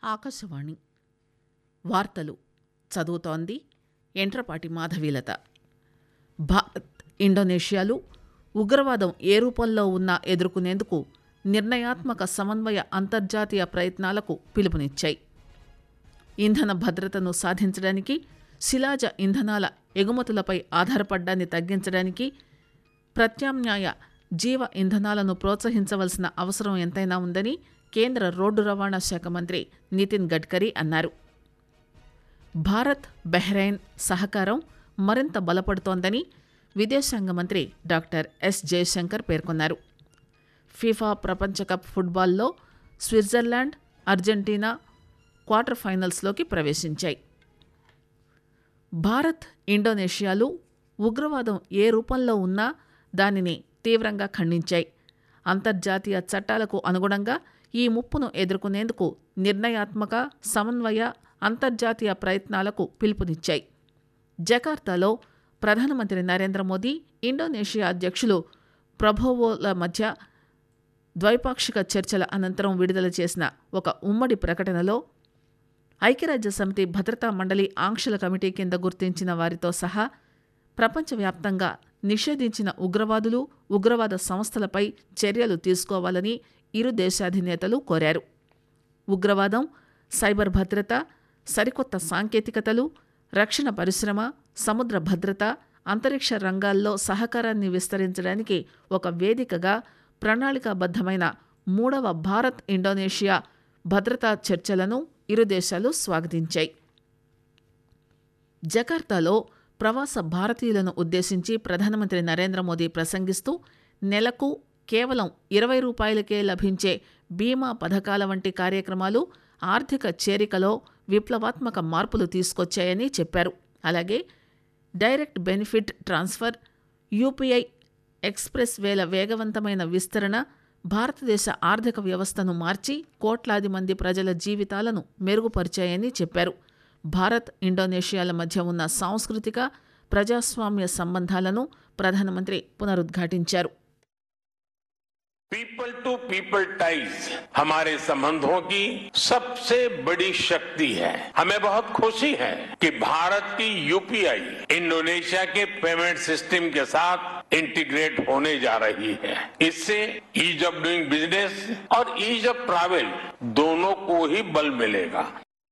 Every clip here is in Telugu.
ఆకాశవాణి వార్తలు చదువుతోంది ఎంట్రపాటి మాధవీలత. భారత్, ఇండోనేషియాలు ఉగ్రవాదం ఏ రూపంలో ఉన్నా ఎదుర్కొనేందుకు నిర్ణయాత్మక సమన్వయ అంతర్జాతీయ ప్రయత్నాలకు పిలుపునిచ్చాయి. ఇంధన భద్రతను సాధించడానికి, శిలాజ ఇంధనాల ఎగుమతులపై ఆధారపడ్డాన్ని తగ్గించడానికి, ప్రత్యామ్నాయ జీవ ఇంధనాలను ప్రోత్సహించవలసిన అవసరం ఎంతైనా ఉందని కేంద్ర రోడ్డు రవాణా శాఖ మంత్రి నితిన్ గడ్కరీ అన్నారు. భారత్, బహ్రెయిన్ సహకారం మరింత బలపడుతోందని విదేశాంగ మంత్రి డాక్టర్ ఎస్ జయశంకర్ పేర్కొన్నారు. ఫిఫా ప్రపంచ cup ఫుట్బాల్లో Switzerland, Argentina quarter ఫైనల్స్లోకి ప్రవేశించాయి. Bharat, ఇండోనేషియాలు ఉగ్రవాదం ఏ రూపంలో ఉన్నా దానిని తీవ్రంగా ఖండించాయి. అంతర్జాతీయ చట్టాలకు అనుగుణంగా ఈ ముప్పును ఎదుర్కొనేందుకు నిర్ణయాత్మక, సమన్వయ అంతర్జాతీయ ప్రయత్నాలకు పిలుపునిచ్చాయి. జకార్తాలో ప్రధానమంత్రి నరేంద్ర మోదీ, ఇండోనేషియా అధ్యక్షులు ప్రబోవోల మధ్య ద్వైపాక్షిక చర్చల అనంతరం విడుదల చేసిన ఒక ఉమ్మడి ప్రకటనలో ఐక్యరాజ్యసమితి భద్రతా మండలి ఆంక్షల కమిటీ కింద గుర్తించిన వారితో సహా ప్రపంచవ్యాప్తంగా నిషేధించిన ఉగ్రవాదులు, ఉగ్రవాద సంస్థలపై చర్యలు తీసుకోవాలని ఇరు దేశాధినేతలు కోరారు. ఉగ్రవాదం, సైబర్ భద్రత, సరికొత్త సాంకేతికతలు, రక్షణ పరిశ్రమ, సముద్ర భద్రత, అంతరిక్ష రంగాల్లో సహకారాన్ని విస్తరించడానికి ఒక వేదికగా ప్రణాళికాబద్ధమైన 3వ భారత్, ఇండోనేషియా భద్రతా చర్చలను ఇరు దేశాలు స్వాగతించాయి. జకార్తాలో ప్రవాస భారతీయులను ఉద్దేశించి ప్రధానమంత్రి నరేంద్ర మోదీ ప్రసంగిస్తూ నెలకు కేవలం ₹20కే లభించే బీమా పథకాల వంటి కార్యక్రమాలు ఆర్థిక చేరికలో విప్లవాత్మక మార్పులు తీసుకొచ్చాయని చెప్పారు. అలాగే direct benefit transfer, UPI express వేల వేగవంతమైన విస్తరణ భారతదేశ ఆర్థిక వ్యవస్థను మార్చి కోట్లాది మంది ప్రజల జీవితాలను మెరుగుపరిచాయని చెప్పారు. భారత్, ఇండోనేషియాల మధ్య ఉన్న సాంస్కృతిక, ప్రజాస్వామ్య సంబంధాలను ప్రధానమంత్రి పునరుద్ఘాటించారు. पीपल टू पीपल टाइज हमारे संबंधों की सबसे बड़ी शक्ति है. हमें बहुत खुशी है कि भारत की यूपीआई इंडोनेशिया के पेमेंट सिस्टम के साथ इंटीग्रेट होने जा रही है. इससे ईज ऑफ डूइंग बिजनेस और ईज ऑफ ट्रैवल दोनों को ही बल मिलेगा.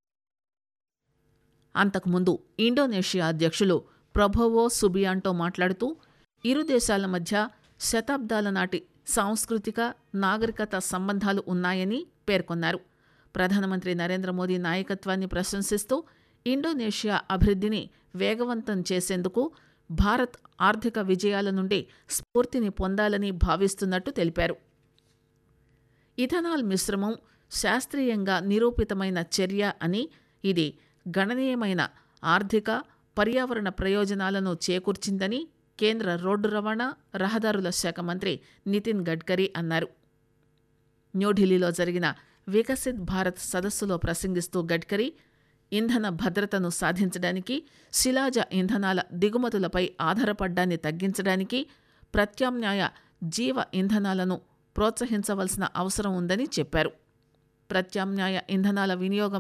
అంతకుముందు ఇండోనేషియా అధ్యక్షులు ప్రబోవో సుబియాంటో మాట్లాడుతూ ఇరు దేశాల మధ్య శతాబ్దాల నాటి సాంస్కృతిక, నాగరికత సంబంధాలు ఉన్నాయని పేర్కొన్నారు. ప్రధానమంత్రి నరేంద్ర మోదీ నాయకత్వాన్ని ప్రశంసిస్తూ ఇండోనేషియా అభివృద్ధిని వేగవంతం చేసేందుకు భారత్ ఆర్థిక విజయాల నుండి స్ఫూర్తిని పొందాలని భావిస్తున్నట్టు తెలిపారు. ఇథనాల్ మిశ్రమం శాస్త్రీయంగా నిరూపితమైన చర్య అని, ఇది గణనీయమైన ఆర్థిక, పర్యావరణ ప్రయోజనాలను చేకూర్చిందని కేంద్ర రోడ్డు రవాణా, రహదారుల శాఖ మంత్రి నితిన్ గడ్కరీ అన్నారు. న్యూఢిల్లీలో జరిగిన వికసిత్ భారత్ సదస్సులో ప్రసంగిస్తూ గడ్కరీ ఇంధన భద్రతను సాధించడానికి, శిలాజ ఇంధనాల దిగుమతులపై ఆధారపడ్డాన్ని తగ్గించడానికి, ప్రత్యామ్నాయ జీవ ఇంధనాలను ప్రోత్సహించవలసిన అవసరం ఉందని చెప్పారు. ప్రత్యామ్నాయ ఇంధనాల వినియోగం